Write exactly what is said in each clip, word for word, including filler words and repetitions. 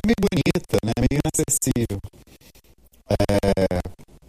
meio bonita, né? Meio inacessível. É...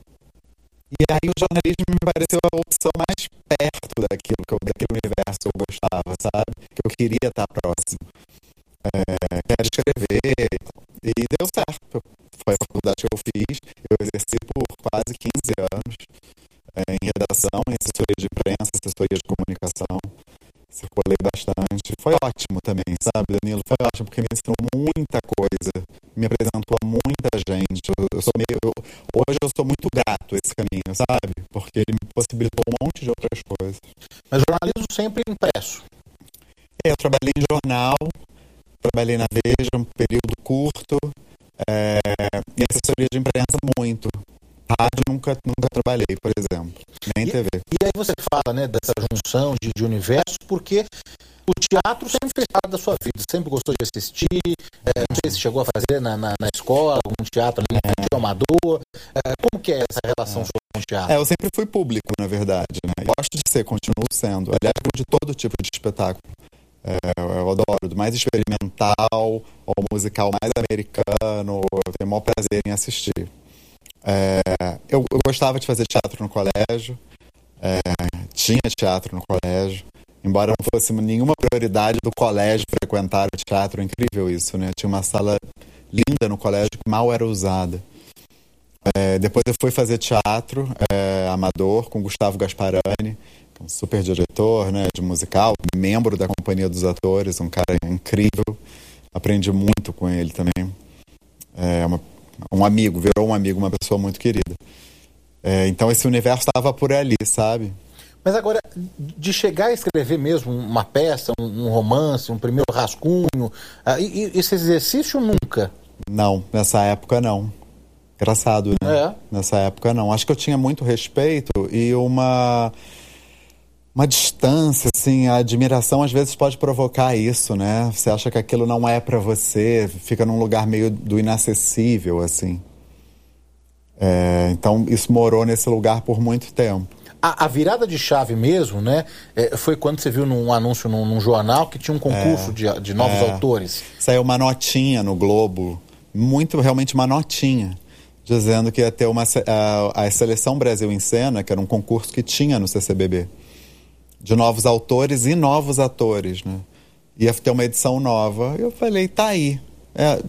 E aí o jornalismo me pareceu a opção mais perto daquilo, que eu, daquele universo que eu gostava, sabe? Que eu queria estar próximo. É... Quero escrever e deu certo. Foi a faculdade que eu fiz. Eu exerci por quase quinze anos é, em redação, em assessoria de imprensa, assessoria de comunicação. Circulei bastante. Foi ótimo também, sabe, Danilo? Foi ótimo porque me ensinou muita coisa, me apresentou a muita gente. Eu, eu sou meio, eu, hoje eu sou muito grato a esse caminho, sabe? Porque ele me possibilitou um monte de outras coisas. Mas jornalismo sempre impresso. É, eu trabalhei em jornal, trabalhei na Veja um período curto, é, e assessoria de imprensa muito. Rádio nunca, nunca trabalhei, por exemplo, nem e, T V. E aí você fala, né, dessa junção de, de universos, porque o teatro sempre fez parte da sua vida, sempre gostou de assistir, é, não sei se chegou a fazer na, na, na escola, algum teatro ali, infantil, amador, é, como que é essa relação é. sua com o teatro? É, eu sempre fui público, na verdade, né? Gosto de ser, continuo sendo, aliás, de todo tipo de espetáculo. É, eu adoro, do mais experimental ao musical mais americano, eu tenho o maior prazer em assistir. É, eu, eu gostava de fazer teatro no colégio, é, tinha teatro no colégio, embora não fosse nenhuma prioridade do colégio frequentar o teatro, é incrível isso, né? Tinha uma sala linda no colégio que mal era usada. É, depois eu fui fazer teatro é, amador com Gustavo Gasparani, que é um super diretor, né, de musical, membro da Companhia dos Atores, um cara incrível, aprendi muito com ele também. É uma um amigo, virou um amigo, uma pessoa muito querida. É, então esse universo estava por ali, sabe? Mas agora, de chegar a escrever mesmo uma peça, um, um romance, um primeiro rascunho, uh, e, e esse exercício nunca? Não, nessa época não. Engraçado, né? É. Nessa época não. Acho que eu tinha muito respeito e uma... uma distância, assim, a admiração às vezes pode provocar isso, né? Você acha que aquilo não é pra você, fica num lugar meio do inacessível, assim. É, então, isso morou nesse lugar por muito tempo. A, a virada de chave mesmo, né? É, foi quando você viu num anúncio num, num jornal que tinha um concurso é, de, de novos é. autores. Saiu uma notinha no Globo, muito, realmente uma notinha, dizendo que ia ter uma, a, a Seleção Brasil em Cena, que era um concurso que tinha no C C B B. De novos autores e novos atores, né? Ia ter uma edição nova. Eu falei, tá aí. É,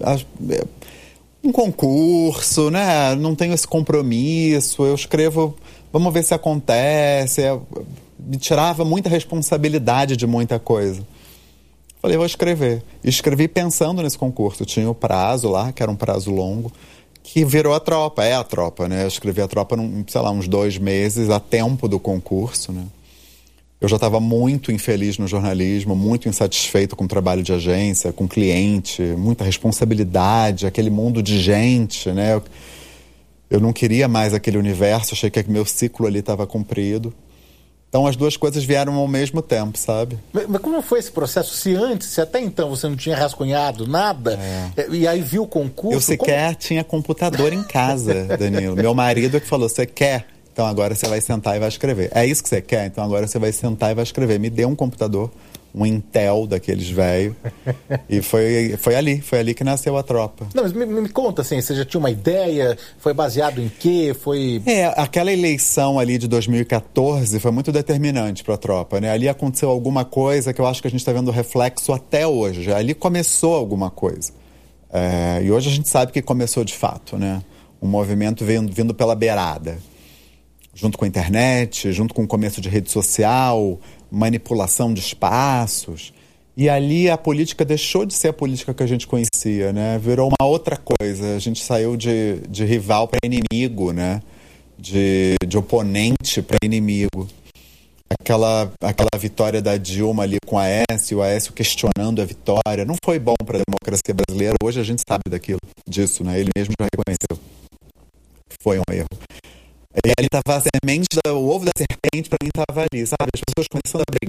é, um concurso, né? Não tenho esse compromisso. Eu escrevo, vamos ver se acontece. É, me tirava muita responsabilidade de muita coisa. Falei, vou escrever. E escrevi pensando nesse concurso. Tinha o prazo lá, que era um prazo longo, que virou a Tropa. É a Tropa, né? Eu escrevi a Tropa, num, sei lá, uns dois meses, a tempo do concurso, né? Eu já estava muito infeliz no jornalismo, muito insatisfeito com o trabalho de agência, com cliente, muita responsabilidade, aquele mundo de gente, né? Eu, eu não queria mais aquele universo, achei que meu ciclo ali estava cumprido. Então as duas coisas vieram ao mesmo tempo, sabe? Mas, mas como foi esse processo? Se antes, se até então você não tinha rascunhado nada, é. e aí viu o concurso... Eu sequer como... tinha computador em casa, Danilo. Meu marido é que falou, você quer... Então agora você vai sentar e vai escrever. É isso que você quer? Então agora você vai sentar e vai escrever. Me deu um computador, um Intel daqueles velho. E foi, foi ali, foi ali que nasceu a Tropa. Não, mas me, me conta assim, você já tinha uma ideia? Foi baseado em quê? Foi... É, aquela eleição ali de dois mil e catorze foi muito determinante para a Tropa, né? Ali aconteceu alguma coisa que eu acho que a gente está vendo reflexo até hoje. Ali começou alguma coisa. É, e hoje a gente sabe que começou de fato, né? Um movimento vindo, vindo pela beirada. Junto com a internet, junto com o começo de rede social, manipulação de espaços. E ali a política deixou de ser a política que a gente conhecia, né? Virou uma outra coisa. A gente saiu de, de rival para inimigo, né? De, de oponente para inimigo. Aquela, aquela vitória da Dilma ali com a Aécio, o Aécio questionando a vitória, não foi bom para a democracia brasileira. Hoje a gente sabe daquilo, disso, né? Ele mesmo já reconheceu. Foi um erro. E ali estava a semente, da, o ovo da serpente para mim estava ali, sabe? As pessoas começando a